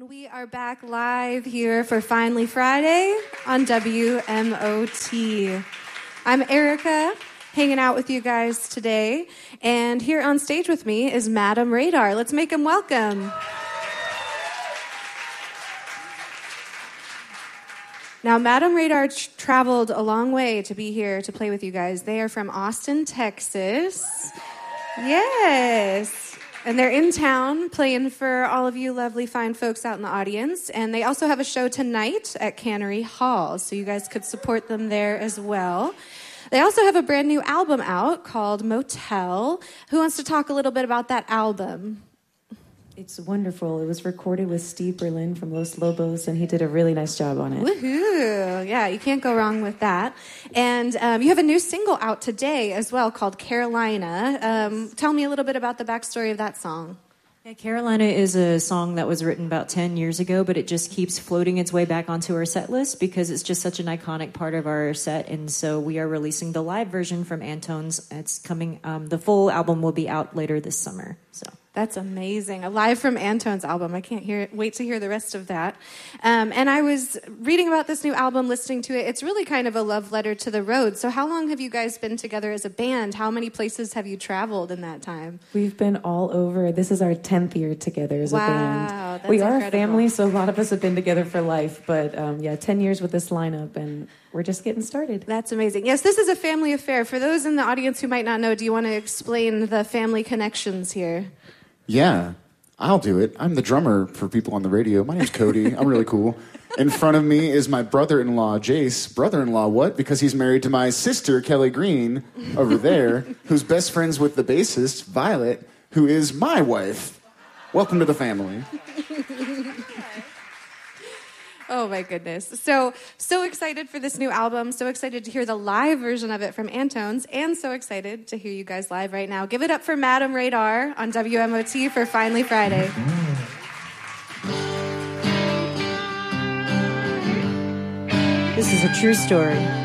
And we are back live here for Finally Friday on WMOT. I'm Erica, hanging out with you guys today. And here on stage with me is Madam Radar. Let's make him welcome. Now, Madam Radar traveled a long way to be here to play with you guys. They are from Austin, Texas. Yes. And they're in town playing for all of you lovely, fine folks out in the audience. And they also have a show tonight at Cannery Hall, so you guys could support them there as well. They also have a brand new album out called Motel. Who wants to talk a little bit about that album? It's wonderful. It was recorded with Steve Berlin from Los Lobos, and he did a really nice job on it. Woohoo! Yeah, you can't go wrong with that. And you have a new single out today as well called Carolina. Tell me a little bit about the backstory of that song. Yeah, Carolina is a song that was written about 10 years ago, but it just keeps floating its way back onto our set list because it's just such an iconic part of our set. And so we are releasing the live version from Antone's. It's coming. The full album will be out later this summer. So. That's amazing. A live from Antone's album. I can't wait to hear the rest of that. And I was reading about this new album, listening to it. It's really kind of a love letter to the road. So how long have you guys been together as a band? How many places have you traveled in that time? We've been all over. This is our 10th year together as a band. We are incredible. a family, so a lot of us have been together for life. But 10 years with this lineup, and we're just getting started. That's amazing. Yes, this is a family affair. For those in the audience who might not know, do you want to explain the family connections here? Yeah, I'll do it. I'm the drummer for people on the radio. My name's Cody. I'm really cool. In front of me is my brother-in-law, Jace. Brother-in-law, what? Because he's married to my sister, Kelly Green, over there, who's best friends with the bassist, Violet, who is my wife. Welcome to the family. Oh, my goodness. So excited for this new album. So excited to hear the live version of it from Antone's. And so excited to hear you guys live right now. Give it up for Madam Radar on WMOT for Finally Friday. This is a true story.